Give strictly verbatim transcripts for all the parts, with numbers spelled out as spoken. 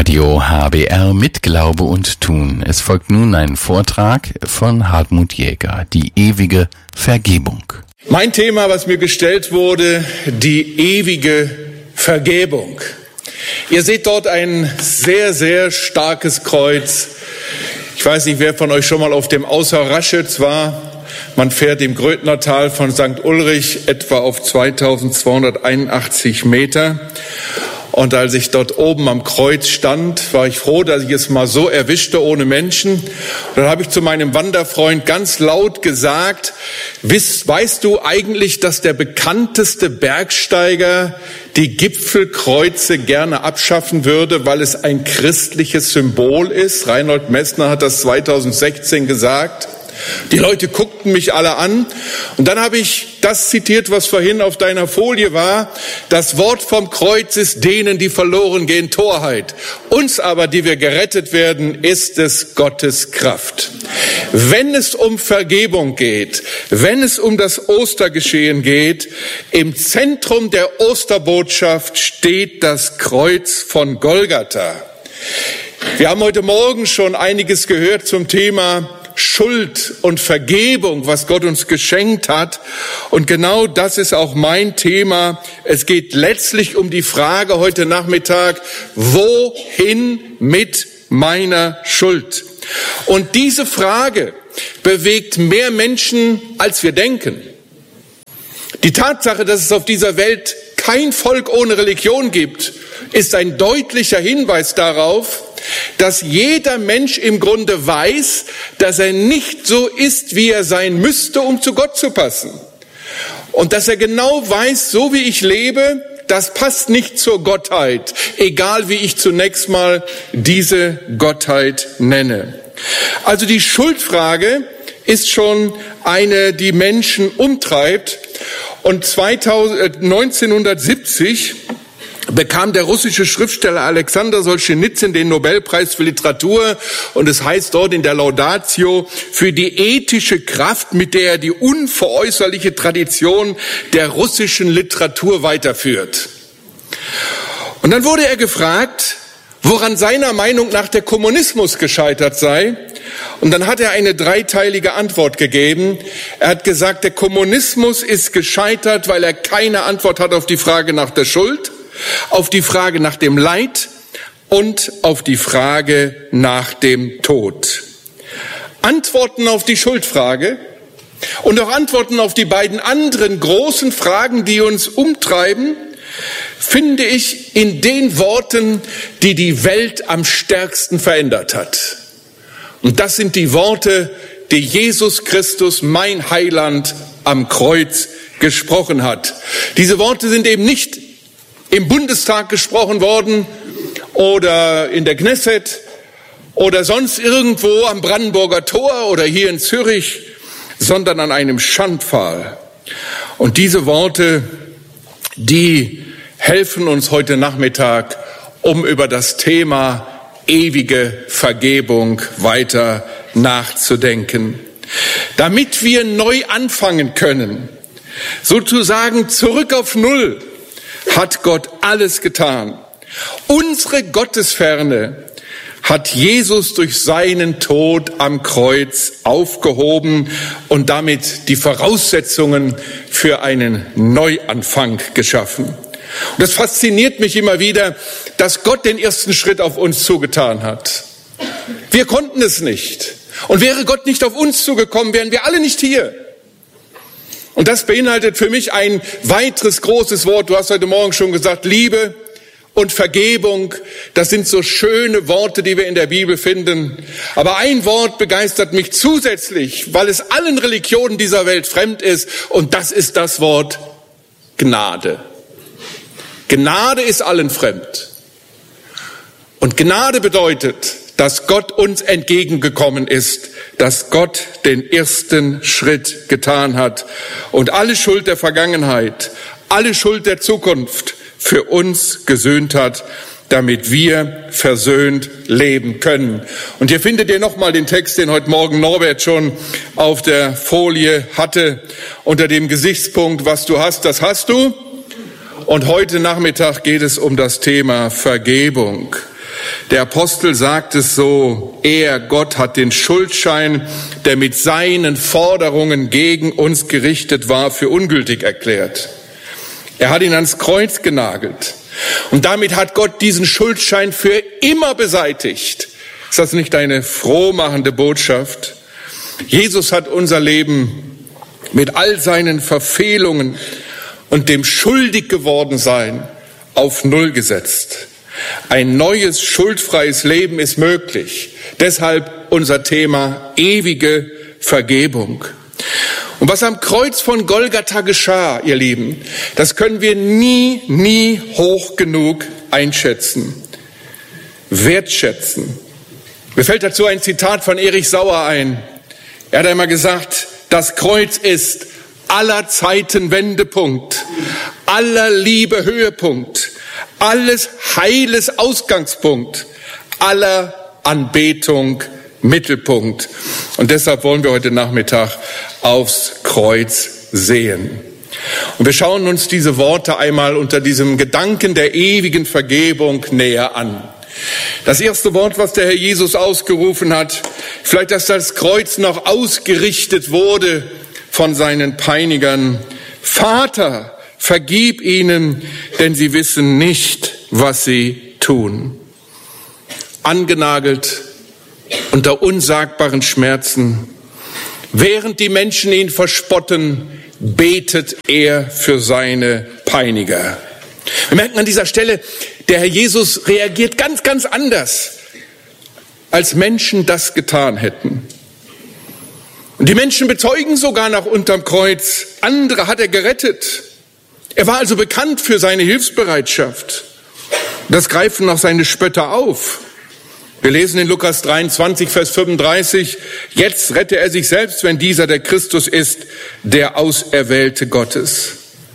Radio H B R mit Glaube und Tun. Es folgt nun ein Vortrag von Hartmut Jäger, die ewige Vergebung. Mein Thema, was mir gestellt wurde, die ewige Vergebung. Ihr seht dort ein sehr, sehr starkes Kreuz. Ich weiß nicht, wer von euch schon mal auf dem Außer Raschitz war. Man fährt im Grödnertal von Sankt Ulrich etwa auf zweitausendzweihunderteinundachtzig Meter. Und als ich dort oben am Kreuz stand, war ich froh, dass ich es mal so erwischte ohne Menschen. Und dann habe ich zu meinem Wanderfreund ganz laut gesagt: Weißt du eigentlich, dass der bekannteste Bergsteiger die Gipfelkreuze gerne abschaffen würde, weil es ein christliches Symbol ist? Reinhold Messner hat das zweitausendsechzehn gesagt. Die Leute guckten mich alle an und dann habe ich das zitiert, was vorhin auf deiner Folie war. Das Wort vom Kreuz ist denen, die verloren gehen, Torheit. Uns aber, die wir gerettet werden, ist es Gottes Kraft. Wenn es um Vergebung geht, wenn es um das Ostergeschehen geht, im Zentrum der Osterbotschaft steht das Kreuz von Golgatha. Wir haben heute Morgen schon einiges gehört zum Thema Schuld und Vergebung, was Gott uns geschenkt hat. Und genau das ist auch mein Thema. Es geht letztlich um die Frage heute Nachmittag: Wohin mit meiner Schuld? Und diese Frage bewegt mehr Menschen, als wir denken. Die Tatsache, dass es auf dieser Welt kein Volk ohne Religion gibt, ist ein deutlicher Hinweis darauf, dass jeder Mensch im Grunde weiß, dass er nicht so ist, wie er sein müsste, um zu Gott zu passen. Und dass er genau weiß, so wie ich lebe, das passt nicht zur Gottheit, egal wie ich zunächst mal diese Gottheit nenne. Also die Schuldfrage ist schon eine, die Menschen umtreibt. Und neunzehnhundertsiebzig bekam der russische Schriftsteller Alexander Solschenizyn den Nobelpreis für Literatur, und es heißt dort in der Laudatio, für die ethische Kraft, mit der er die unveräußerliche Tradition der russischen Literatur weiterführt. Und dann wurde er gefragt, woran seiner Meinung nach der Kommunismus gescheitert sei. Und dann hat er eine dreiteilige Antwort gegeben. Er hat gesagt, der Kommunismus ist gescheitert, weil er keine Antwort hat auf die Frage nach der Schuld, auf die Frage nach dem Leid und auf die Frage nach dem Tod. Antworten auf die Schuldfrage und auch Antworten auf die beiden anderen großen Fragen, die uns umtreiben, finde ich in den Worten, die die Welt am stärksten verändert hat. Und das sind die Worte, die Jesus Christus, mein Heiland, am Kreuz gesprochen hat. Diese Worte sind eben nicht im Bundestag gesprochen worden oder in der Knesset oder sonst irgendwo am Brandenburger Tor oder hier in Zürich, sondern an einem Schandpfahl. Und diese Worte, die helfen uns heute Nachmittag, um über das Thema ewige Vergebung weiter nachzudenken. Damit wir neu anfangen können, sozusagen zurück auf Null, hat Gott alles getan. Unsere Gottesferne hat Jesus durch seinen Tod am Kreuz aufgehoben und damit die Voraussetzungen für einen Neuanfang geschaffen. Und das fasziniert mich immer wieder, dass Gott den ersten Schritt auf uns zugetan hat. Wir konnten es nicht. Und wäre Gott nicht auf uns zugekommen, wären wir alle nicht hier. Und das beinhaltet für mich ein weiteres großes Wort. Du hast heute Morgen schon gesagt, Liebe und Vergebung. Das sind so schöne Worte, die wir in der Bibel finden. Aber ein Wort begeistert mich zusätzlich, weil es allen Religionen dieser Welt fremd ist. Und das ist das Wort Gnade. Gnade ist allen fremd. Und Gnade bedeutet, dass Gott uns entgegengekommen ist, dass Gott den ersten Schritt getan hat und alle Schuld der Vergangenheit, alle Schuld der Zukunft für uns gesühnt hat, damit wir versöhnt leben können. Und hier findet ihr nochmal den Text, den heute Morgen Norbert schon auf der Folie hatte, unter dem Gesichtspunkt, was du hast, das hast du. Und heute Nachmittag geht es um das Thema Vergebung. Der Apostel sagt es so: Er, Gott, hat den Schuldschein, der mit seinen Forderungen gegen uns gerichtet war, für ungültig erklärt. Er hat ihn ans Kreuz genagelt. Und damit hat Gott diesen Schuldschein für immer beseitigt. Ist das nicht eine frohmachende Botschaft? Jesus hat unser Leben mit all seinen Verfehlungen und dem schuldig geworden sein auf Null gesetzt. Ein neues, schuldfreies Leben ist möglich. Deshalb unser Thema: ewige Vergebung. Und was am Kreuz von Golgatha geschah, ihr Lieben, das können wir nie, nie hoch genug einschätzen, wertschätzen. Mir fällt dazu ein Zitat von Erich Sauer ein. Er hat einmal gesagt: Das Kreuz ist aller Zeiten Wendepunkt, aller Liebe Höhepunkt, alles Heiles Ausgangspunkt, aller Anbetung Mittelpunkt. Und deshalb wollen wir heute Nachmittag aufs Kreuz sehen. Und wir schauen uns diese Worte einmal unter diesem Gedanken der ewigen Vergebung näher an. Das erste Wort, was der Herr Jesus ausgerufen hat, vielleicht, dass das Kreuz noch ausgerichtet wurde von seinen Peinigern: Vater, vergib ihnen, denn sie wissen nicht, was sie tun. Angenagelt unter unsagbaren Schmerzen, während die Menschen ihn verspotten, betet er für seine Peiniger. Wir merken an dieser Stelle, der Herr Jesus reagiert ganz, ganz anders, als Menschen das getan hätten. Und die Menschen bezeugen sogar noch unterm Kreuz: Andere hat er gerettet. Er war also bekannt für seine Hilfsbereitschaft. Das greifen noch seine Spötter auf. Wir lesen in Lukas dreiundzwanzig, Vers fünfunddreißig: Jetzt rette er sich selbst, wenn dieser der Christus ist, der Auserwählte Gottes.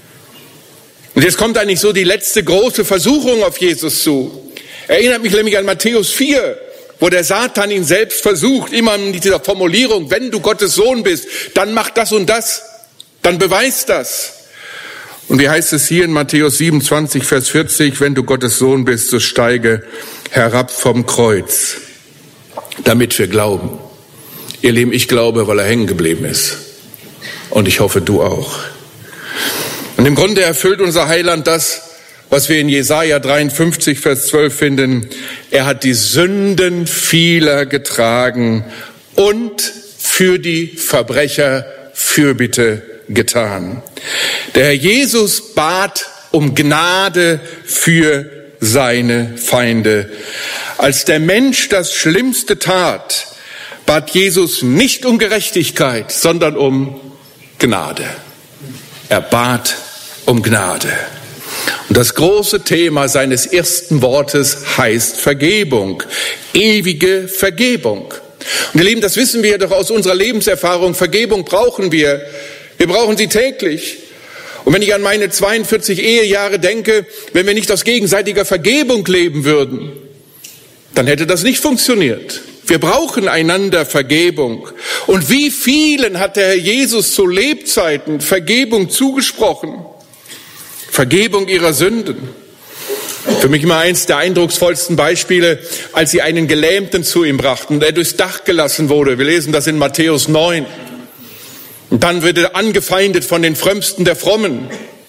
Und jetzt kommt eigentlich so die letzte große Versuchung auf Jesus zu. Erinnert mich nämlich an Matthäus vier, wo der Satan ihn selbst versucht, immer mit dieser Formulierung: Wenn du Gottes Sohn bist, dann mach das und das, dann beweis das. Und wie heißt es hier in Matthäus siebenundzwanzig, Vers vierzig: Wenn du Gottes Sohn bist, so steige herab vom Kreuz, damit wir glauben. Ihr Lieben, ich glaube, weil er hängen geblieben ist. Und ich hoffe, du auch. Und im Grunde erfüllt unser Heiland das, was wir in Jesaja dreiundfünfzig, Vers zwölf finden: Er hat die Sünden vieler getragen und für die Verbrecher Fürbitte getan. Der Herr Jesus bat um Gnade für seine Feinde. Als der Mensch das Schlimmste tat, bat Jesus nicht um Gerechtigkeit, sondern um Gnade. Er bat um Gnade. Und das große Thema seines ersten Wortes heißt Vergebung, ewige Vergebung. Und ihr Lieben, das wissen wir doch aus unserer Lebenserfahrung: Vergebung brauchen wir. Wir brauchen sie täglich. Und wenn ich an meine zweiundvierzig Ehejahre denke, wenn wir nicht aus gegenseitiger Vergebung leben würden, dann hätte das nicht funktioniert. Wir brauchen einander Vergebung. Und wie vielen hat der Herr Jesus zu Lebzeiten Vergebung zugesprochen? Vergebung ihrer Sünden. Für mich immer eins der eindrucksvollsten Beispiele, als sie einen Gelähmten zu ihm brachten und er durchs Dach gelassen wurde. Wir lesen das in Matthäus neun. Und dann wird er angefeindet von den Frömmsten der Frommen.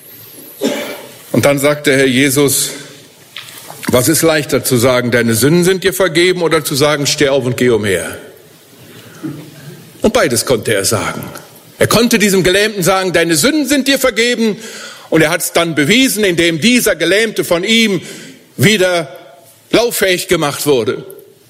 Und dann sagt der Herr Jesus: Was ist leichter, zu sagen, deine Sünden sind dir vergeben, oder zu sagen, steh auf und geh umher? Und beides konnte er sagen. Er konnte diesem Gelähmten sagen, deine Sünden sind dir vergeben. Und er hat es dann bewiesen, indem dieser Gelähmte von ihm wieder lauffähig gemacht wurde.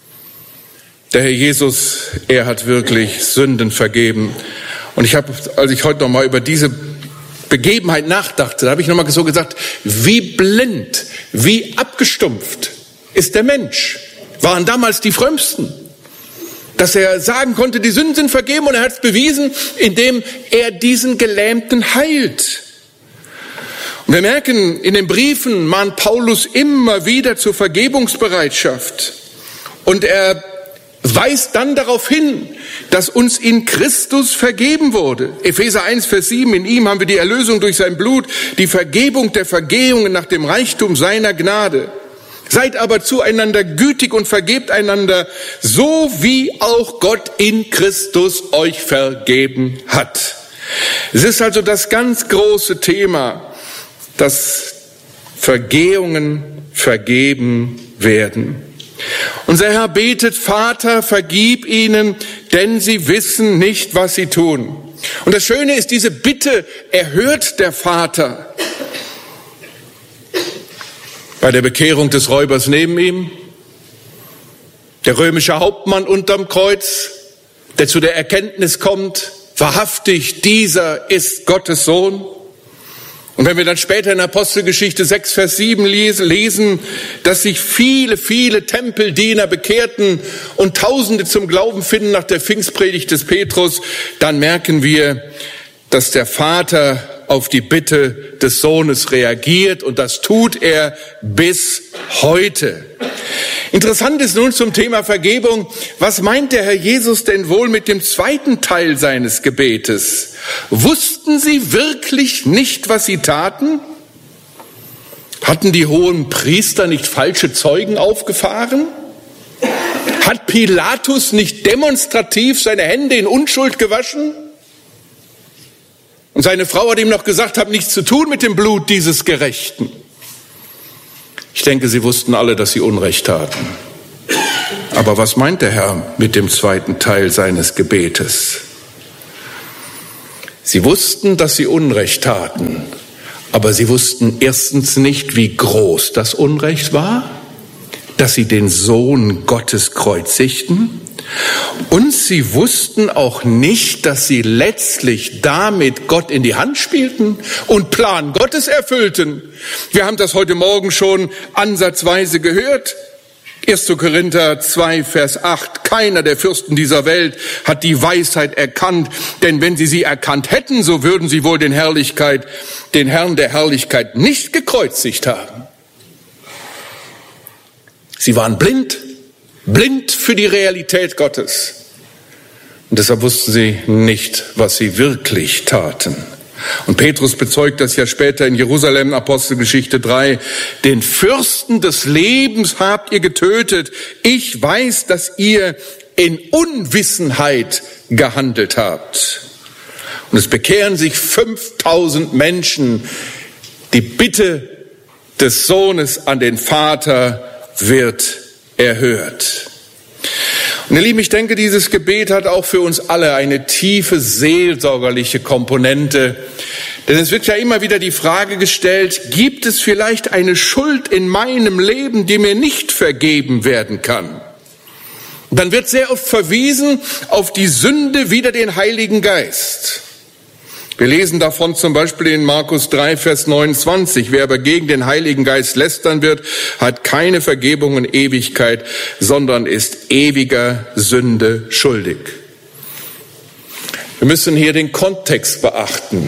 Der Herr Jesus, er hat wirklich Sünden vergeben. Und ich habe, als ich heute noch mal über diese Begebenheit nachdachte, da habe ich noch mal so gesagt: Wie blind, wie abgestumpft ist der Mensch. Waren damals die Frömmsten, dass er sagen konnte, die Sünden sind vergeben, und er hat es bewiesen, indem er diesen Gelähmten heilt. Und wir merken, in den Briefen mahnt Paulus immer wieder zur Vergebungsbereitschaft. Und er weist dann darauf hin, dass uns in Christus vergeben wurde. Epheser eins, Vers sieben: In ihm haben wir die Erlösung durch sein Blut, die Vergebung der Vergehungen nach dem Reichtum seiner Gnade. Seid aber zueinander gütig und vergebt einander, so wie auch Gott in Christus euch vergeben hat. Es ist also das ganz große Thema, dass Vergehungen vergeben werden. Unser Herr betet: Vater, vergib ihnen, denn sie wissen nicht, was sie tun. Und das Schöne ist, diese Bitte erhört der Vater. Bei der Bekehrung des Räubers neben ihm, der römische Hauptmann unterm Kreuz, der zu der Erkenntnis kommt, wahrhaftig, dieser ist Gottes Sohn. Und wenn wir dann später in Apostelgeschichte sechs, Vers sieben lesen, dass sich viele, viele Tempeldiener bekehrten und Tausende zum Glauben finden nach der Pfingstpredigt des Petrus, dann merken wir, dass der Vater auf die Bitte des Sohnes reagiert, und das tut er bis heute. Interessant ist nun zum Thema Vergebung: Was meint der Herr Jesus denn wohl mit dem zweiten Teil seines Gebetes? Wussten sie wirklich nicht, was sie taten? Hatten die hohen Priester nicht falsche Zeugen aufgefahren? Hat Pilatus nicht demonstrativ seine Hände in Unschuld gewaschen? Und seine Frau hat ihm noch gesagt: Hab nichts zu tun mit dem Blut dieses Gerechten. Ich denke, sie wussten alle, dass sie Unrecht taten. Aber was meint der Herr mit dem zweiten Teil seines Gebetes? Sie wussten, dass sie Unrecht taten, aber sie wussten erstens nicht, wie groß das Unrecht war, dass sie den Sohn Gottes kreuzigten, und sie wussten auch nicht, dass sie letztlich damit Gott in die Hand spielten und Plan Gottes erfüllten. Wir haben das heute Morgen schon ansatzweise gehört. erster Korinther zwei, Vers acht. Keiner der Fürsten dieser Welt hat die Weisheit erkannt, denn wenn sie sie erkannt hätten, so würden sie wohl den Herrlichkeit, den Herrn der Herrlichkeit nicht gekreuzigt haben. Sie waren blind, blind für die Realität Gottes. Und deshalb wussten sie nicht, was sie wirklich taten. Und Petrus bezeugt das ja später in Jerusalem, Apostelgeschichte drei. Den Fürsten des Lebens habt ihr getötet. Ich weiß, dass ihr in Unwissenheit gehandelt habt. Und es bekehren sich fünftausend Menschen. Die Bitte des Sohnes an den Vater wird erhört. Und ihr Lieben, ich denke, dieses Gebet hat auch für uns alle eine tiefe seelsorgerliche Komponente. Denn es wird ja immer wieder die Frage gestellt: Gibt es vielleicht eine Schuld in meinem Leben, die mir nicht vergeben werden kann? Und dann wird sehr oft verwiesen auf die Sünde wider den Heiligen Geist. Wir lesen davon zum Beispiel in Markus drei, Vers neunundzwanzig. Wer aber gegen den Heiligen Geist lästern wird, hat keine Vergebung in Ewigkeit, sondern ist ewiger Sünde schuldig. Wir müssen hier den Kontext beachten.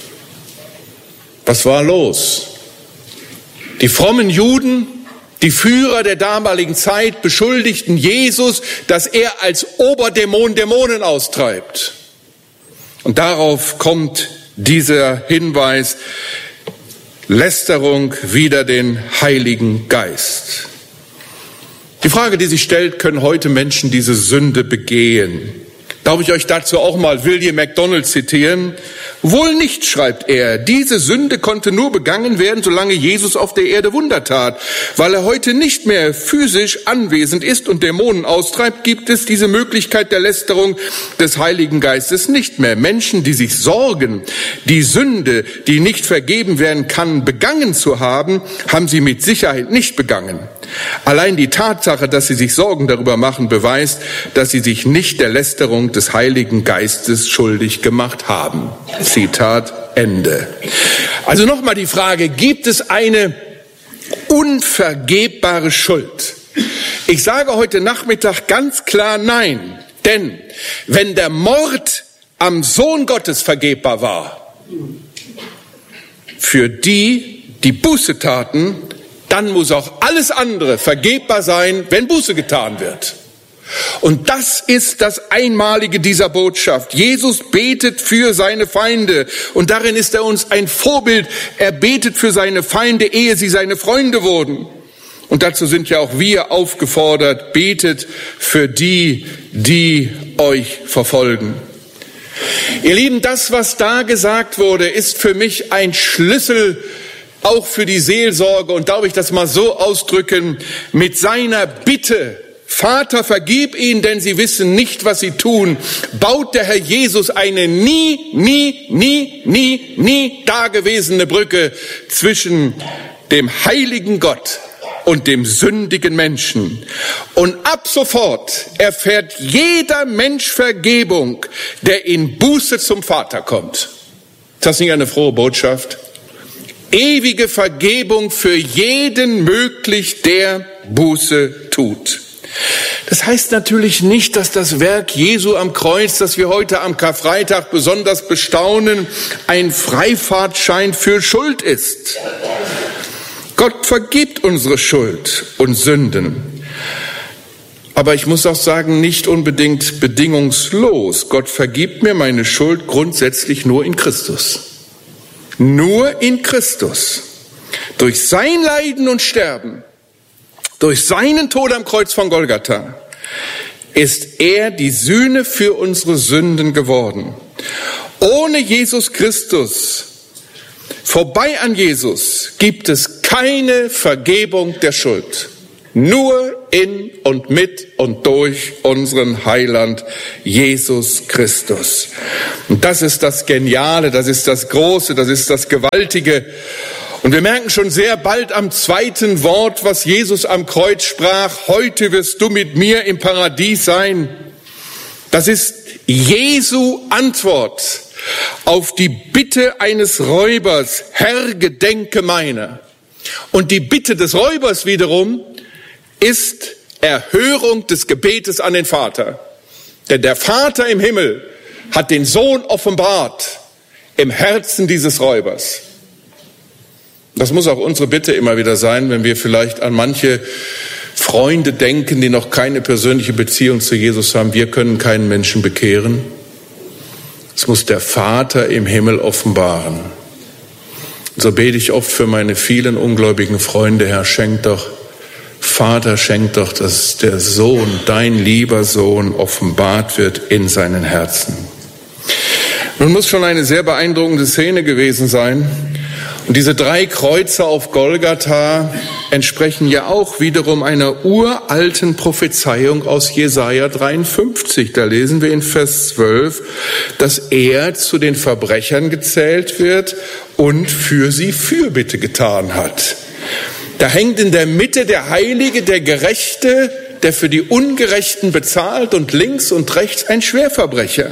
Was war los? Die frommen Juden, die Führer der damaligen Zeit, beschuldigten Jesus, dass er als Oberdämon Dämonen austreibt. Und darauf kommt dieser Hinweis: Lästerung wider den Heiligen Geist. Die Frage, die sich stellt: Können heute Menschen diese Sünde begehen? Darf ich euch dazu auch mal William MacDonald zitieren? Wohl nicht, schreibt er, diese Sünde konnte nur begangen werden, solange Jesus auf der Erde Wunder tat. Weil er heute nicht mehr physisch anwesend ist und Dämonen austreibt, gibt es diese Möglichkeit der Lästerung des Heiligen Geistes nicht mehr. Menschen, die sich sorgen, die Sünde, die nicht vergeben werden kann, begangen zu haben, haben sie mit Sicherheit nicht begangen. Allein die Tatsache, dass sie sich Sorgen darüber machen, beweist, dass sie sich nicht der Lästerung des Heiligen Geistes schuldig gemacht haben. Zitat Ende. Also nochmal die Frage: Gibt es eine unvergebbare Schuld? Ich sage heute Nachmittag ganz klar nein. Denn wenn der Mord am Sohn Gottes vergebbar war, für die, die Buße taten, dann muss auch alles andere vergebbar sein, wenn Buße getan wird. Und das ist das Einmalige dieser Botschaft. Jesus betet für seine Feinde, und darin ist er uns ein Vorbild. Er betet für seine Feinde, ehe sie seine Freunde wurden. Und dazu sind ja auch wir aufgefordert, betet für die, die euch verfolgen. Ihr Lieben, das, was da gesagt wurde, ist für mich ein Schlüssel auch für die Seelsorge. Und darf ich das mal so ausdrücken, mit seiner Bitte, Vater, vergib ihnen, denn sie wissen nicht, was sie tun, baut der Herr Jesus eine nie, nie, nie, nie, nie dagewesene Brücke zwischen dem heiligen Gott und dem sündigen Menschen. Und ab sofort erfährt jeder Mensch Vergebung, der in Buße zum Vater kommt. Ist das nicht eine frohe Botschaft? Ewige Vergebung für jeden möglich, der Buße tut. Das heißt natürlich nicht, dass das Werk Jesu am Kreuz, das wir heute am Karfreitag besonders bestaunen, ein Freifahrtschein für Schuld ist. Gott vergibt unsere Schuld und Sünden. Aber ich muss auch sagen, nicht unbedingt bedingungslos. Gott vergibt mir meine Schuld grundsätzlich nur in Christus. Nur in Christus. Durch sein Leiden und Sterben, durch seinen Tod am Kreuz von Golgatha, ist er die Sühne für unsere Sünden geworden. Ohne Jesus Christus, vorbei an Jesus, gibt es keine Vergebung der Schuld. Nur in und mit und durch unseren Heiland Jesus Christus. Und das ist das Geniale, das ist das Große, das ist das Gewaltige. Und wir merken schon sehr bald am zweiten Wort, was Jesus am Kreuz sprach: Heute wirst du mit mir im Paradies sein. Das ist Jesu Antwort auf die Bitte eines Räubers: Herr, gedenke meiner. Und die Bitte des Räubers wiederum ist Erhörung des Gebetes an den Vater. Denn der Vater im Himmel hat den Sohn offenbart im Herzen dieses Räubers. Das muss auch unsere Bitte immer wieder sein, wenn wir vielleicht an manche Freunde denken, die noch keine persönliche Beziehung zu Jesus haben. Wir können keinen Menschen bekehren. Es muss der Vater im Himmel offenbaren. So bete ich oft für meine vielen ungläubigen Freunde: Herr, schenk doch, Vater, schenk doch, dass der Sohn, dein lieber Sohn, offenbart wird in seinen Herzen. Nun muss schon eine sehr beeindruckende Szene gewesen sein. Und diese drei Kreuze auf Golgatha entsprechen ja auch wiederum einer uralten Prophezeiung aus Jesaja dreiundfünfzig. Da lesen wir in Vers zwölf, dass er zu den Verbrechern gezählt wird und für sie Fürbitte getan hat. Da hängt in der Mitte der Heilige, der Gerechte, der für die Ungerechten bezahlt, und links und rechts ein Schwerverbrecher.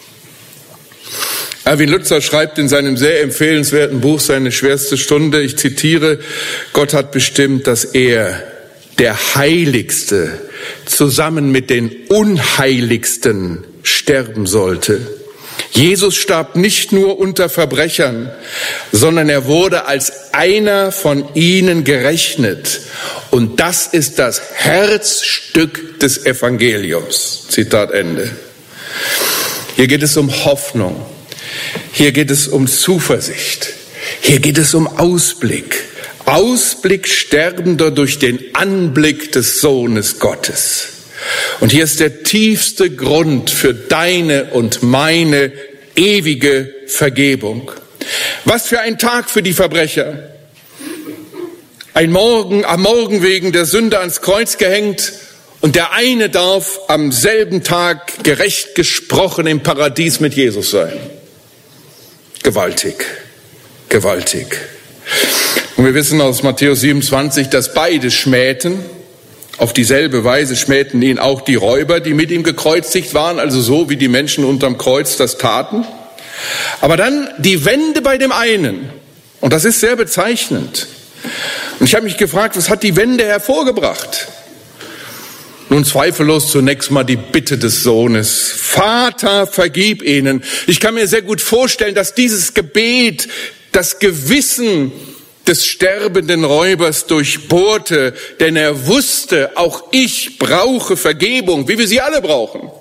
Erwin Lützer schreibt in seinem sehr empfehlenswerten Buch Seine schwerste Stunde, ich zitiere: Gott hat bestimmt, dass er, der Heiligste, zusammen mit den Unheiligsten sterben sollte. Jesus starb nicht nur unter Verbrechern, sondern er wurde als einer von ihnen gerechnet. Und das ist das Herzstück des Evangeliums. Zitat Ende. Hier geht es um Hoffnung. Hier geht es um Zuversicht. Hier geht es um Ausblick. Ausblick Sterbender durch den Anblick des Sohnes Gottes. Und hier ist der tiefste Grund für deine und meine ewige Vergebung. Was für ein Tag für die Verbrecher. Ein Morgen, am Morgen wegen der Sünde ans Kreuz gehängt, und der eine darf am selben Tag gerecht gesprochen im Paradies mit Jesus sein. Gewaltig, gewaltig. Und wir wissen aus Matthäus siebenundzwanzig, dass beide schmähten. Auf dieselbe Weise schmähten ihn auch die Räuber, die mit ihm gekreuzigt waren, also so wie die Menschen unterm Kreuz das taten. Aber dann die Wende bei dem einen, und das ist sehr bezeichnend. Und ich habe mich gefragt, was hat die Wende hervorgebracht? Nun zweifellos zunächst mal die Bitte des Sohnes: Vater, vergib ihnen. Ich kann mir sehr gut vorstellen, dass dieses Gebet das Gewissen des sterbenden Räubers durchbohrte, denn er wusste, auch ich brauche Vergebung, wie wir sie alle brauchen.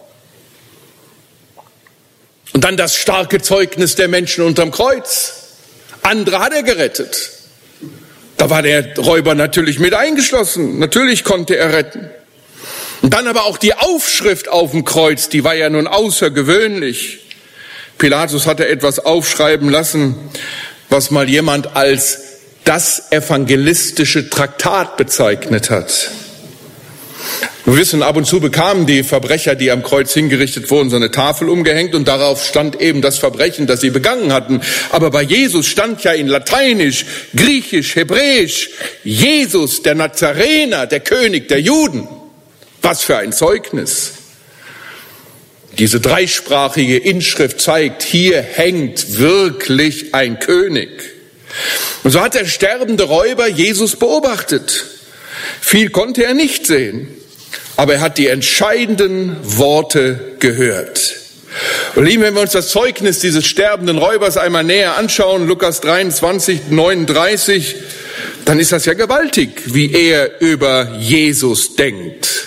Und dann das starke Zeugnis der Menschen unterm Kreuz. Andere hat er gerettet. Da war der Räuber natürlich mit eingeschlossen. Natürlich konnte er retten. Und dann aber auch die Aufschrift auf dem Kreuz, die war ja nun außergewöhnlich. Pilatus hatte etwas aufschreiben lassen, was mal jemand als das evangelistische Traktat bezeichnet hat. Wir wissen, ab und zu bekamen die Verbrecher, die am Kreuz hingerichtet wurden, so eine Tafel umgehängt und darauf stand eben das Verbrechen, das sie begangen hatten. Aber bei Jesus stand ja in Lateinisch, Griechisch, Hebräisch, Jesus, der Nazarener, der König der Juden. Was für ein Zeugnis. Diese dreisprachige Inschrift zeigt, hier hängt wirklich ein König. Und so hat der sterbende Räuber Jesus beobachtet. Viel konnte er nicht sehen. Aber er hat die entscheidenden Worte gehört. Und lieben, wenn wir uns das Zeugnis dieses sterbenden Räubers einmal näher anschauen, Lukas dreiundzwanzig, neununddreißig, dann ist das ja gewaltig, wie er über Jesus denkt.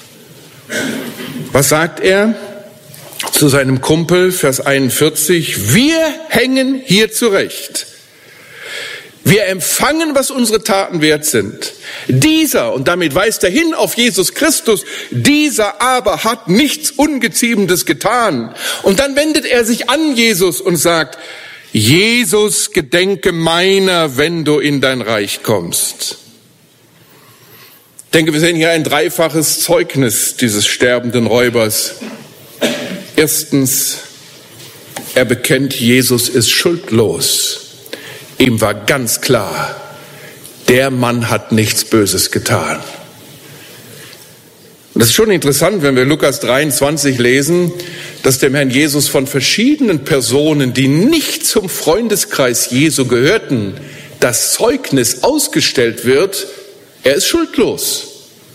Was sagt er zu seinem Kumpel, Vers einundvierzig? Wir hängen hier zurecht. Wir empfangen, was unsere Taten wert sind. Dieser, und damit weist er hin auf Jesus Christus, dieser aber hat nichts Ungeziemendes getan. Und dann wendet er sich an Jesus und sagt, Jesus, gedenke meiner, wenn du in dein Reich kommst. Ich denke, wir sehen hier ein dreifaches Zeugnis dieses sterbenden Räubers. Erstens, er bekennt, Jesus ist schuldlos. Ihm war ganz klar, der Mann hat nichts Böses getan. Und das ist schon interessant, wenn wir Lukas dreiundzwanzig lesen, dass dem Herrn Jesus von verschiedenen Personen, die nicht zum Freundeskreis Jesu gehörten, das Zeugnis ausgestellt wird, er ist schuldlos.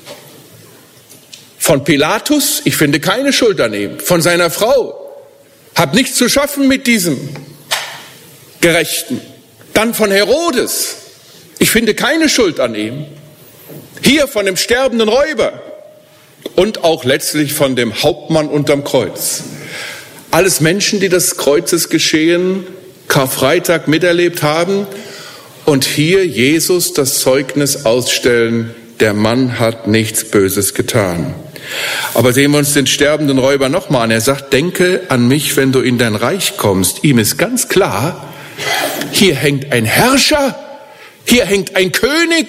Von Pilatus, ich finde keine Schuld an ihm. Von seiner Frau, hab nichts zu schaffen mit diesem Gerechten. Dann von Herodes. Ich finde keine Schuld an ihm. Hier von dem sterbenden Räuber. Und auch letztlich von dem Hauptmann unterm Kreuz. Alles Menschen, die das Kreuzesgeschehen Karfreitag miterlebt haben und hier Jesus das Zeugnis ausstellen, der Mann hat nichts Böses getan. Aber sehen wir uns den sterbenden Räuber nochmal an. Er sagt, denke an mich, wenn du in dein Reich kommst. Ihm ist ganz klar, hier hängt ein Herrscher, hier hängt ein König.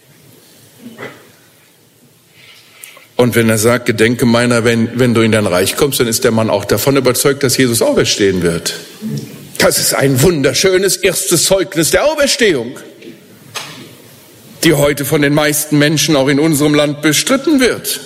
Und wenn er sagt, gedenke meiner, wenn, wenn du in dein Reich kommst, dann ist der Mann auch davon überzeugt, dass Jesus auferstehen wird. Das ist ein wunderschönes erstes Zeugnis der Auferstehung, die heute von den meisten Menschen auch in unserem Land bestritten wird.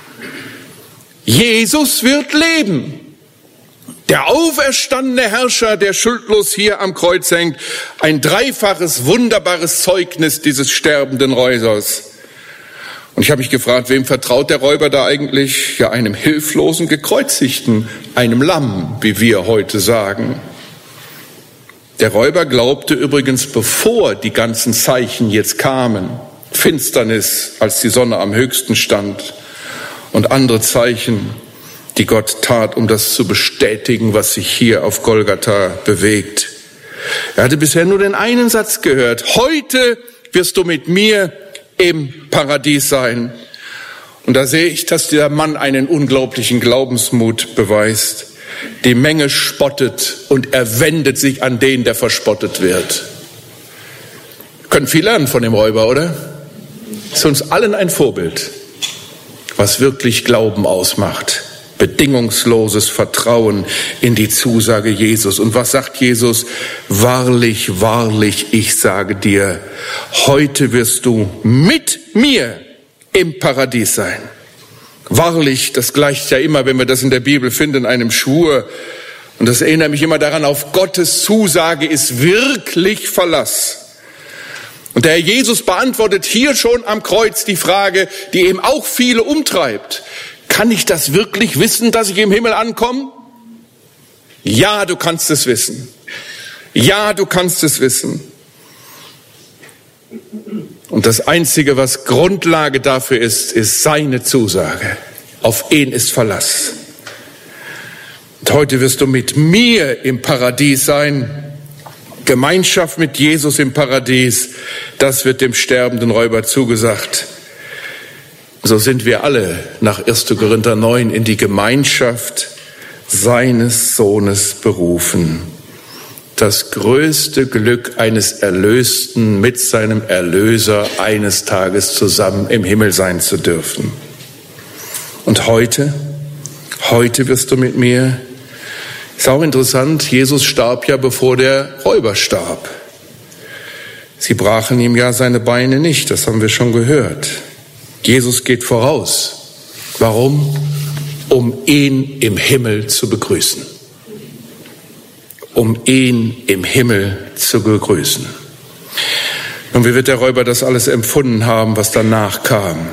Jesus wird leben. Der auferstandene Herrscher, der schuldlos hier am Kreuz hängt, ein dreifaches, wunderbares Zeugnis dieses sterbenden Räubers. Und ich habe mich gefragt, wem vertraut der Räuber da eigentlich? Ja, einem hilflosen Gekreuzigten, einem Lamm, wie wir heute sagen. Der Räuber glaubte übrigens, bevor die ganzen Zeichen jetzt kamen, Finsternis, als die Sonne am höchsten stand, und andere Zeichen, die Gott tat, um das zu bestätigen, was sich hier auf Golgatha bewegt. Er hatte bisher nur den einen Satz gehört: Heute wirst du mit mir im Paradies sein. Und da sehe ich, dass dieser Mann einen unglaublichen Glaubensmut beweist. Die Menge spottet und er wendet sich an den, der verspottet wird. Wir können viel lernen von dem Räuber, oder? Ist uns allen ein Vorbild, was wirklich Glauben ausmacht. Bedingungsloses Vertrauen in die Zusage Jesus. Und was sagt Jesus? Wahrlich, wahrlich, ich sage dir, heute wirst du mit mir im Paradies sein. Wahrlich, das gleicht ja immer, wenn wir das in der Bibel finden, einem Schwur. Und das erinnert mich immer daran, auf Gottes Zusage ist wirklich Verlass. Und der Herr Jesus beantwortet hier schon am Kreuz die Frage, die eben auch viele umtreibt. Kann ich das wirklich wissen, dass ich im Himmel ankomme? Ja, du kannst es wissen. Ja, du kannst es wissen. Und das Einzige, was Grundlage dafür ist, ist seine Zusage. Auf ihn ist Verlass. Und heute wirst du mit mir im Paradies sein. Gemeinschaft mit Jesus im Paradies. Das wird dem sterbenden Räuber zugesagt. So sind wir alle nach erster Korinther neun in die Gemeinschaft seines Sohnes berufen. Das größte Glück eines Erlösten, mit seinem Erlöser eines Tages zusammen im Himmel sein zu dürfen. Und heute, heute wirst du mit mir, ist auch interessant, Jesus starb ja, bevor der Räuber starb. Sie brachen ihm ja seine Beine nicht, das haben wir schon gehört. Jesus geht voraus. Warum? Um ihn im Himmel zu begrüßen. Um ihn im Himmel zu begrüßen. Und wie wird der Räuber das alles empfunden haben, was danach kam?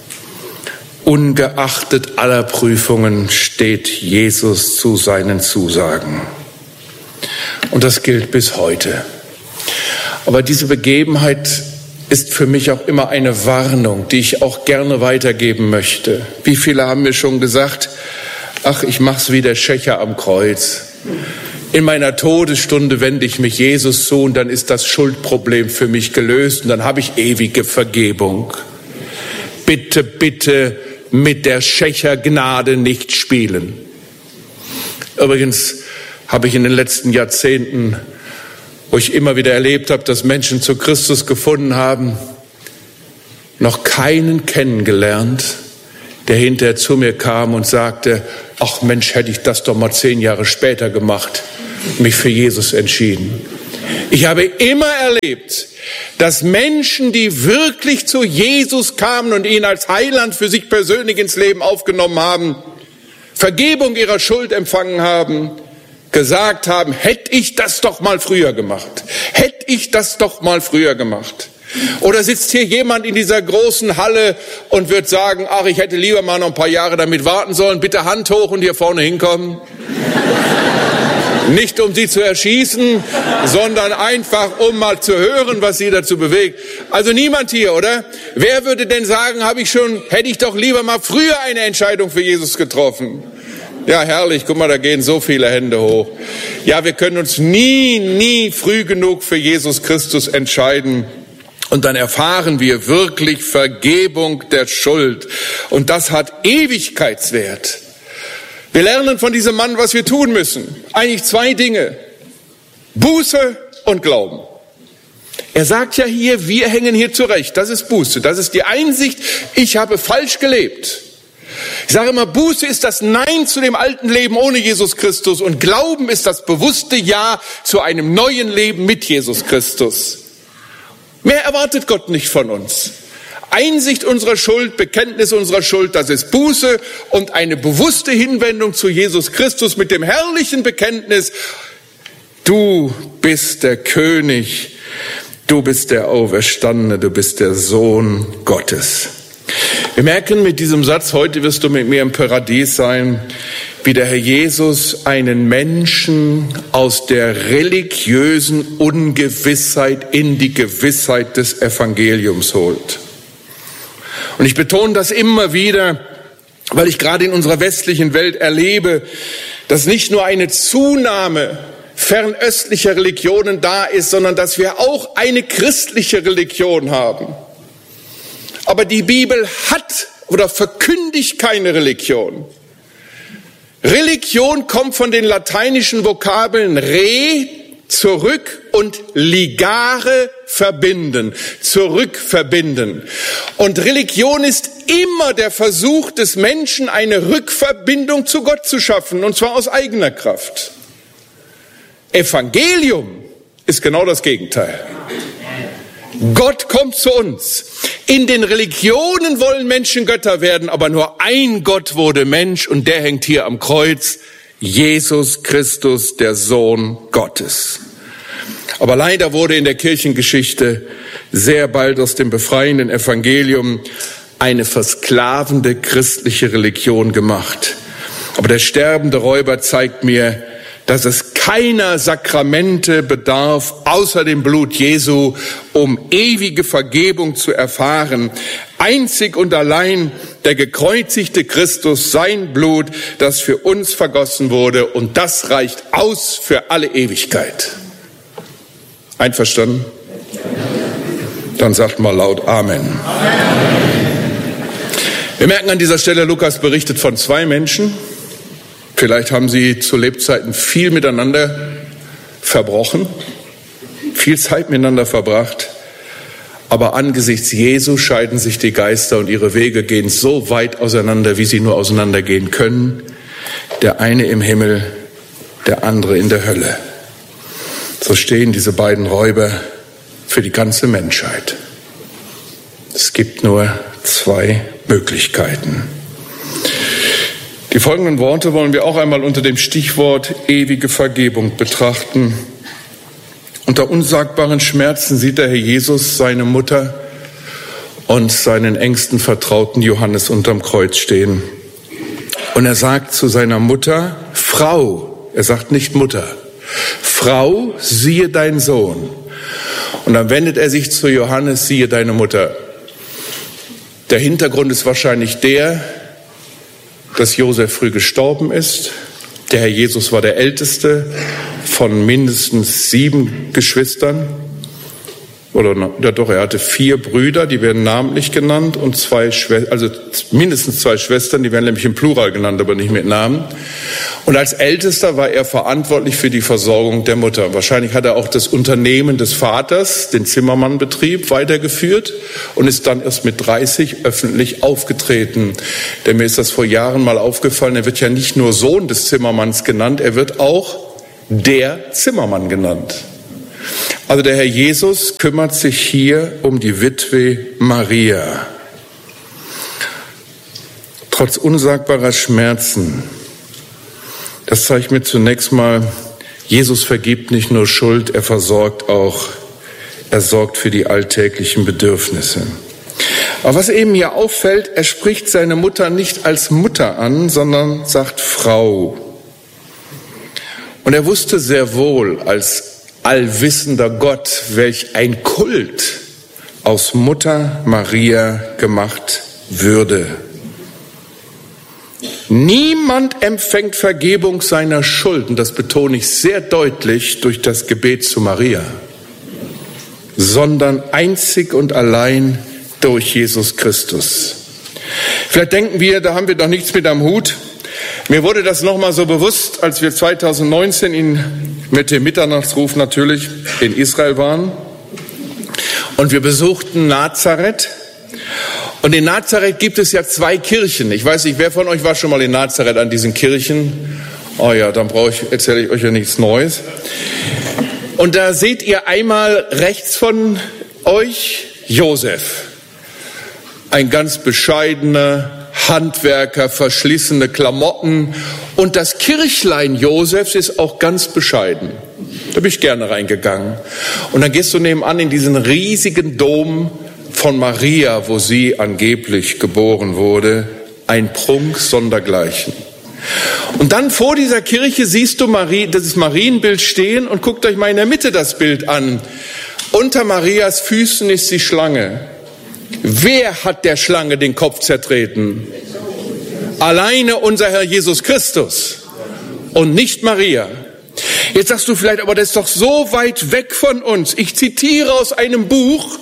Ungeachtet aller Prüfungen steht Jesus zu seinen Zusagen. Und das gilt bis heute. Aber diese Begebenheit ist für mich auch immer eine Warnung, die ich auch gerne weitergeben möchte. Wie viele haben mir schon gesagt, ach, ich mach's wie der Schächer am Kreuz. In meiner Todesstunde wende ich mich Jesus zu und dann ist das Schuldproblem für mich gelöst und dann habe ich ewige Vergebung. Bitte, bitte mit der Schächergnade nicht spielen. Übrigens habe ich in den letzten Jahrzehnten, wo ich immer wieder erlebt habe, dass Menschen zu Christus gefunden haben, noch keinen kennengelernt, der hinterher zu mir kam und sagte, ach Mensch, hätte ich das doch mal zehn Jahre später gemacht, mich für Jesus entschieden. Ich habe immer erlebt, dass Menschen, die wirklich zu Jesus kamen und ihn als Heiland für sich persönlich ins Leben aufgenommen haben, Vergebung ihrer Schuld empfangen haben, gesagt haben, hätte ich das doch mal früher gemacht. Hätte ich das doch mal früher gemacht. Oder sitzt hier jemand in dieser großen Halle und wird sagen, ach, ich hätte lieber mal noch ein paar Jahre damit warten sollen. Bitte Hand hoch und hier vorne hinkommen. Nicht um sie zu erschießen, sondern einfach um mal zu hören, was sie dazu bewegt. Also niemand hier, oder? Wer würde denn sagen, habe ich schon, hätte ich doch lieber mal früher eine Entscheidung für Jesus getroffen? Ja, herrlich, guck mal, da gehen so viele Hände hoch. Ja, wir können uns nie, nie früh genug für Jesus Christus entscheiden. Und dann erfahren wir wirklich Vergebung der Schuld. Und das hat Ewigkeitswert. Wir lernen von diesem Mann, was wir tun müssen. Eigentlich zwei Dinge. Buße und Glauben. Er sagt ja hier, wir hängen hier zurecht. Das ist Buße. Das ist die Einsicht, ich habe falsch gelebt. Ich sage immer, Buße ist das Nein zu dem alten Leben ohne Jesus Christus und Glauben ist das bewusste Ja zu einem neuen Leben mit Jesus Christus. Mehr erwartet Gott nicht von uns. Einsicht unserer Schuld, Bekenntnis unserer Schuld, das ist Buße und eine bewusste Hinwendung zu Jesus Christus mit dem herrlichen Bekenntnis, du bist der König, du bist der Auferstandene, du bist der Sohn Gottes. Wir merken mit diesem Satz, heute wirst du mit mir im Paradies sein, wie der Herr Jesus einen Menschen aus der religiösen Ungewissheit in die Gewissheit des Evangeliums holt. Und ich betone das immer wieder, weil ich gerade in unserer westlichen Welt erlebe, dass nicht nur eine Zunahme fernöstlicher Religionen da ist, sondern dass wir auch eine christliche Religion haben. Aber die Bibel hat oder verkündigt keine Religion. Religion kommt von den lateinischen Vokabeln re, zurück und ligare, verbinden, zurückverbinden. Und Religion ist immer der Versuch des Menschen, eine Rückverbindung zu Gott zu schaffen, und zwar aus eigener Kraft. Evangelium ist genau das Gegenteil. Gott kommt zu uns. In den Religionen wollen Menschen Götter werden, aber nur ein Gott wurde Mensch und der hängt hier am Kreuz. Jesus Christus, der Sohn Gottes. Aber leider wurde in der Kirchengeschichte sehr bald aus dem befreienden Evangelium eine versklavende christliche Religion gemacht. Aber der sterbende Räuber zeigt mir, dass es keiner Sakramente bedarf, außer dem Blut Jesu, um ewige Vergebung zu erfahren. Einzig und allein der gekreuzigte Christus, sein Blut, das für uns vergossen wurde, und das reicht aus für alle Ewigkeit. Einverstanden? Dann sagt mal laut Amen. Amen. Wir merken an dieser Stelle, Lukas berichtet von zwei Menschen. Vielleicht haben sie zu Lebzeiten viel miteinander verbrochen, viel Zeit miteinander verbracht. Aber angesichts Jesu scheiden sich die Geister und ihre Wege gehen so weit auseinander, wie sie nur auseinandergehen können. Der eine im Himmel, der andere in der Hölle. So stehen diese beiden Räuber für die ganze Menschheit. Es gibt nur zwei Möglichkeiten. Die folgenden Worte wollen wir auch einmal unter dem Stichwort ewige Vergebung betrachten. Unter unsagbaren Schmerzen sieht der Herr Jesus seine Mutter und seinen engsten Vertrauten Johannes unterm Kreuz stehen. Und er sagt zu seiner Mutter, Frau, er sagt nicht Mutter, Frau, siehe dein Sohn. Und dann wendet er sich zu Johannes, siehe deine Mutter. Der Hintergrund ist wahrscheinlich der, dass Josef früh gestorben ist. Der Herr Jesus war der älteste von mindestens sieben Geschwistern. Oder ja doch, er hatte vier Brüder, die werden namentlich genannt, und zwei Schwestern, also mindestens zwei Schwestern, die werden nämlich im Plural genannt, aber nicht mit Namen. Und als Ältester war er verantwortlich für die Versorgung der Mutter. Wahrscheinlich hat er auch das Unternehmen des Vaters, den Zimmermannbetrieb, weitergeführt und ist dann erst mit dreißig öffentlich aufgetreten. Denn mir ist das vor Jahren mal aufgefallen, er wird ja nicht nur Sohn des Zimmermanns genannt, er wird auch der Zimmermann genannt. Also der Herr Jesus kümmert sich hier um die Witwe Maria. Trotz unsagbarer Schmerzen, das zeigt mir zunächst mal, Jesus vergibt nicht nur Schuld, er versorgt auch, er sorgt für die alltäglichen Bedürfnisse. Aber was eben hier auffällt, er spricht seine Mutter nicht als Mutter an, sondern sagt Frau. Und er wusste sehr wohl als allwissender Gott, welch ein Kult aus Mutter Maria gemacht würde. Niemand empfängt Vergebung seiner Schulden, das betone ich sehr deutlich, durch das Gebet zu Maria, sondern einzig und allein durch Jesus Christus. Vielleicht denken wir, da haben wir doch nichts mit am Hut. Mir wurde das nochmal so bewusst, als wir zweitausendneunzehn in, mit dem Mitternachtsruf natürlich in Israel waren. Und wir besuchten Nazareth. Und in Nazareth gibt es ja zwei Kirchen. Ich weiß nicht, wer von euch war schon mal in Nazareth an diesen Kirchen? Oh ja, dann brauche ich, erzähle ich euch ja nichts Neues. Und da seht ihr einmal rechts von euch Josef. Ein ganz bescheidener Handwerker, verschlissene Klamotten. Und das Kirchlein Josefs ist auch ganz bescheiden. Da bin ich gerne reingegangen. Und dann gehst du nebenan in diesen riesigen Dom von Maria, wo sie angeblich geboren wurde. Ein Prunk sondergleichen. Und dann vor dieser Kirche siehst du Marie, das Marienbild stehen, und guckt euch mal in der Mitte das Bild an. Unter Marias Füßen ist die Schlange. Wer hat der Schlange den Kopf zertreten? Alleine unser Herr Jesus Christus und nicht Maria. Jetzt sagst du vielleicht, aber das ist doch so weit weg von uns. Ich zitiere aus einem Buch,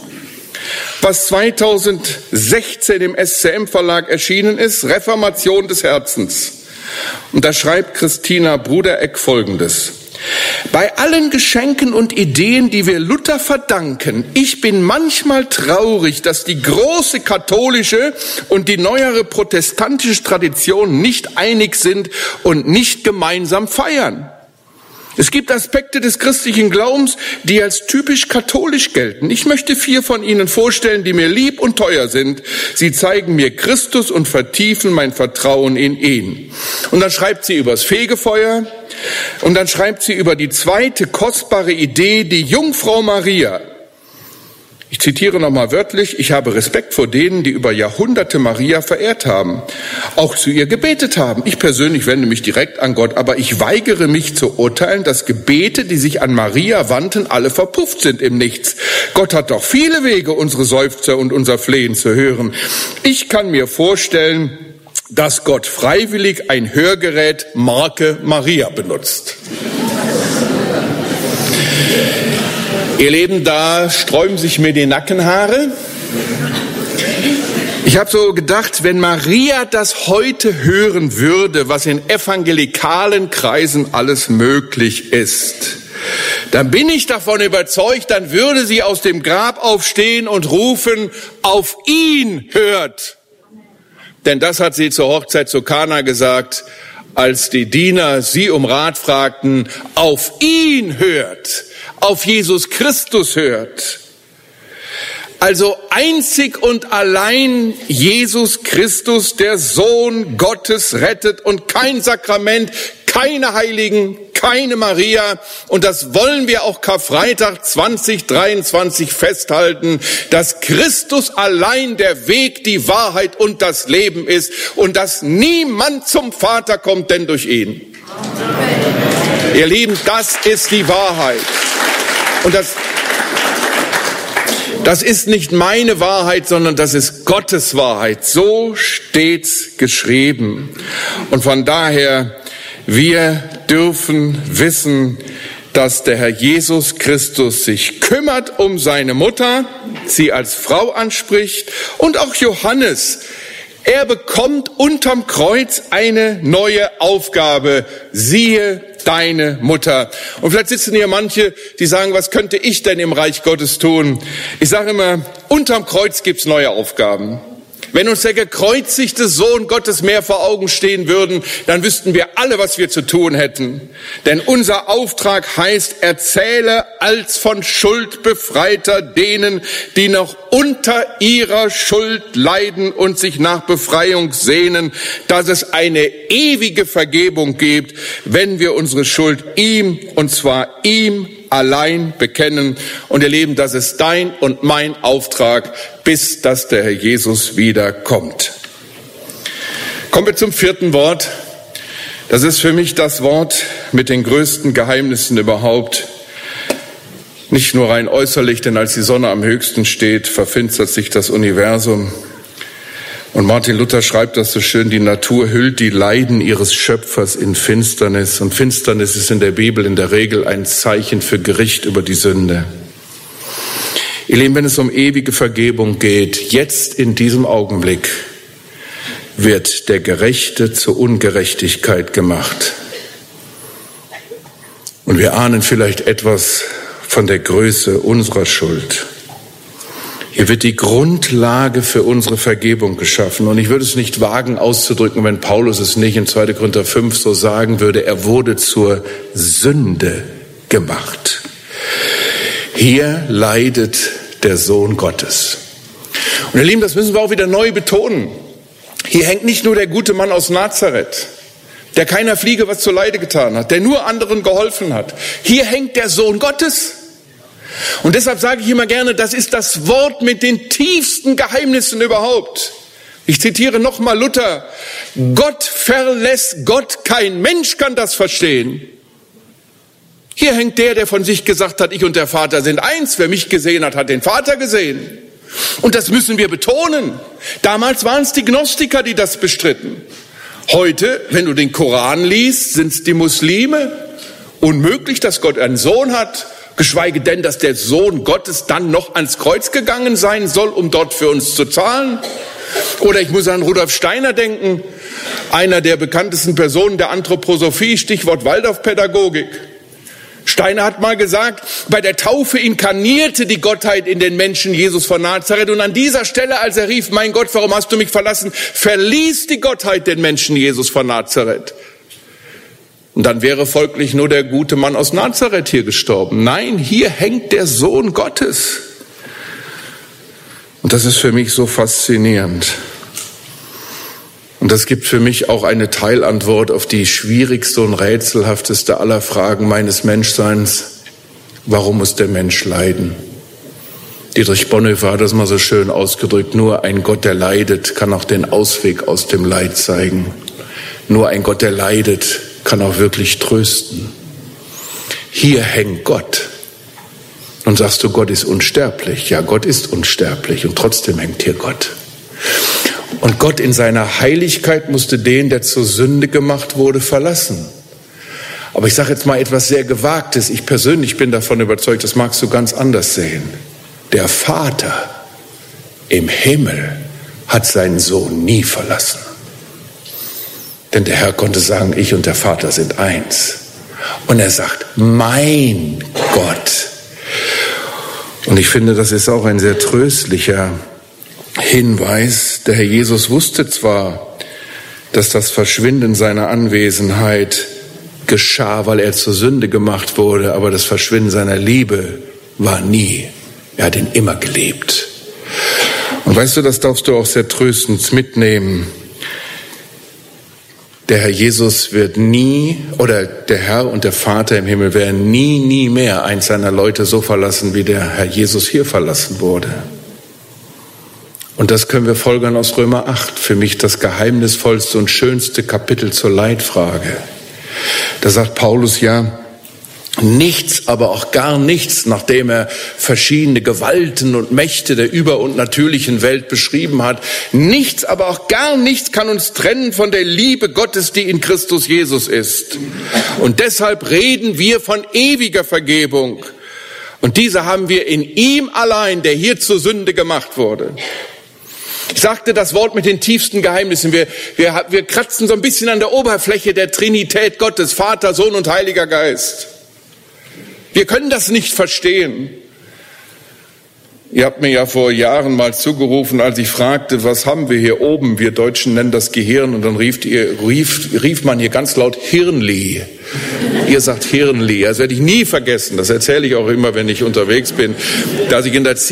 was zweitausendsechzehn im S C M Verlag erschienen ist, Reformation des Herzens. Und da schreibt Christina Brudereck Folgendes. Bei allen Geschenken und Ideen, die wir Luther verdanken, ich bin manchmal traurig, dass die große katholische und die neuere protestantische Tradition nicht einig sind und nicht gemeinsam feiern. Es gibt Aspekte des christlichen Glaubens, die als typisch katholisch gelten. Ich möchte vier von ihnen vorstellen, die mir lieb und teuer sind. Sie zeigen mir Christus und vertiefen mein Vertrauen in ihn. Und dann schreibt sie über das Fegefeuer und dann schreibt sie über die zweite kostbare Idee, die Jungfrau Maria. Ich zitiere nochmal wörtlich, ich habe Respekt vor denen, die über Jahrhunderte Maria verehrt haben, auch zu ihr gebetet haben. Ich persönlich wende mich direkt an Gott, aber ich weigere mich zu urteilen, dass Gebete, die sich an Maria wandten, alle verpufft sind im Nichts. Gott hat doch viele Wege, unsere Seufzer und unser Flehen zu hören. Ich kann mir vorstellen, dass Gott freiwillig ein Hörgerät Marke Maria benutzt. Ihr Lieben, da sträuben sich mir die Nackenhaare. Ich habe so gedacht, wenn Maria das heute hören würde, was in evangelikalen Kreisen alles möglich ist, dann bin ich davon überzeugt, dann würde sie aus dem Grab aufstehen und rufen, auf ihn hört. Denn das hat sie zur Hochzeit zu Kana gesagt, als die Diener sie um Rat fragten, auf ihn hört, auf Jesus Christus hört. Also einzig und allein Jesus Christus, der Sohn Gottes, rettet und kein Sakrament, keine Heiligen, keine Maria. Und das wollen wir auch Karfreitag zwanzig dreiundzwanzig festhalten, dass Christus allein der Weg, die Wahrheit und das Leben ist und dass niemand zum Vater kommt, denn durch ihn. Amen. Ihr Lieben, das ist die Wahrheit. Und das Das ist nicht meine Wahrheit, sondern das ist Gottes Wahrheit. So steht's geschrieben. Und von daher, wir dürfen wissen, dass der Herr Jesus Christus sich kümmert um seine Mutter, sie als Frau anspricht, und auch Johannes. Er bekommt unterm Kreuz eine neue Aufgabe. Siehe deine Mutter. Und vielleicht sitzen hier manche, die sagen, was könnte ich denn im Reich Gottes tun? Ich sage immer, unterm Kreuz gibt's neue Aufgaben. Wenn uns der gekreuzigte Sohn Gottes mehr vor Augen stehen würden, dann wüssten wir alle, was wir zu tun hätten. Denn unser Auftrag heißt, erzähle als von Schuld Befreiter denen, die noch unter ihrer Schuld leiden und sich nach Befreiung sehnen, dass es eine ewige Vergebung gibt, wenn wir unsere Schuld ihm, und zwar ihm allein bekennen und erleben, das ist dein und mein Auftrag, bis dass der Herr Jesus wiederkommt. Kommen wir zum vierten Wort. Das ist für mich das Wort mit den größten Geheimnissen überhaupt. Nicht nur rein äußerlich, denn als die Sonne am höchsten steht, verfinstert sich das Universum. Und Martin Luther schreibt das so schön, die Natur hüllt die Leiden ihres Schöpfers in Finsternis. Und Finsternis ist in der Bibel in der Regel ein Zeichen für Gericht über die Sünde. Ihr Lieben, wenn es um ewige Vergebung geht, jetzt in diesem Augenblick wird der Gerechte zur Ungerechtigkeit gemacht. Und wir ahnen vielleicht etwas von der Größe unserer Schuld. Hier wird die Grundlage für unsere Vergebung geschaffen. Und ich würde es nicht wagen auszudrücken, wenn Paulus es nicht in zweiter Korinther fünf so sagen würde, er wurde zur Sünde gemacht. Hier leidet der Sohn Gottes. Und ihr Lieben, das müssen wir auch wieder neu betonen. Hier hängt nicht nur der gute Mann aus Nazareth, der keiner Fliege was zuleide getan hat, der nur anderen geholfen hat. Hier hängt der Sohn Gottes. Und deshalb sage ich immer gerne, das ist das Wort mit den tiefsten Geheimnissen überhaupt. Ich zitiere nochmal Luther, Gott verlässt Gott, kein Mensch kann das verstehen. Hier hängt der, der von sich gesagt hat, ich und der Vater sind eins. Wer mich gesehen hat, hat den Vater gesehen. Und das müssen wir betonen. Damals waren es die Gnostiker, die das bestritten. Heute, wenn du den Koran liest, sind es die Muslime. Unmöglich, dass Gott einen Sohn hat. Geschweige denn, dass der Sohn Gottes dann noch ans Kreuz gegangen sein soll, um dort für uns zu zahlen. Oder ich muss an Rudolf Steiner denken, einer der bekanntesten Personen der Anthroposophie, Stichwort Waldorfpädagogik. Steiner hat mal gesagt, bei der Taufe inkarnierte die Gottheit in den Menschen Jesus von Nazareth. Und an dieser Stelle, als er rief, mein Gott, warum hast du mich verlassen, verließ die Gottheit den Menschen Jesus von Nazareth. Und dann wäre folglich nur der gute Mann aus Nazareth hier gestorben. Nein, hier hängt der Sohn Gottes. Und das ist für mich so faszinierend. Und das gibt für mich auch eine Teilantwort auf die schwierigste und rätselhafteste aller Fragen meines Menschseins. Warum muss der Mensch leiden? Dietrich Bonhoeffer hat das mal so schön ausgedrückt. Nur ein Gott, der leidet, kann auch den Ausweg aus dem Leid zeigen. Nur ein Gott, der leidet, kann auch wirklich trösten. Hier hängt Gott. Und sagst du, Gott ist unsterblich. Ja, Gott ist unsterblich und trotzdem hängt hier Gott. Und Gott in seiner Heiligkeit musste den, der zur Sünde gemacht wurde, verlassen. Aber ich sage jetzt mal etwas sehr Gewagtes. Ich persönlich bin davon überzeugt, das magst du ganz anders sehen. Der Vater im Himmel hat seinen Sohn nie verlassen. Denn der Herr konnte sagen, ich und der Vater sind eins. Und er sagt, mein Gott. Und ich finde, das ist auch ein sehr tröstlicher Hinweis. Der Herr Jesus wusste zwar, dass das Verschwinden seiner Anwesenheit geschah, weil er zur Sünde gemacht wurde, aber das Verschwinden seiner Liebe war nie. Er hat ihn immer gelebt. Und weißt du, das darfst du auch sehr tröstend mitnehmen. Der Herr Jesus wird nie, oder der Herr und der Vater im Himmel werden nie, nie mehr eins seiner Leute so verlassen, wie der Herr Jesus hier verlassen wurde. Und das können wir folgern aus Römer acht, für mich das geheimnisvollste und schönste Kapitel zur Leitfrage. Da sagt Paulus ja, nichts, aber auch gar nichts, nachdem er verschiedene Gewalten und Mächte der über- und natürlichen Welt beschrieben hat. Nichts, aber auch gar nichts kann uns trennen von der Liebe Gottes, die in Christus Jesus ist. Und deshalb reden wir von ewiger Vergebung. Und diese haben wir in ihm allein, der hier zur Sünde gemacht wurde. Ich sagte das Wort mit den tiefsten Geheimnissen. Wir, wir, wir kratzen so ein bisschen an der Oberfläche der Trinität Gottes, Vater, Sohn und Heiliger Geist. Wir können das nicht verstehen. Ihr habt mir ja vor Jahren mal zugerufen, als ich fragte, was haben wir hier oben? Wir Deutschen nennen das Gehirn. Und dann rief, ihr, rief, rief man hier ganz laut Hirnli. Ihr sagt Hirnli. Das werde ich nie vergessen. Das erzähle ich auch immer, wenn ich unterwegs bin, dass ich in der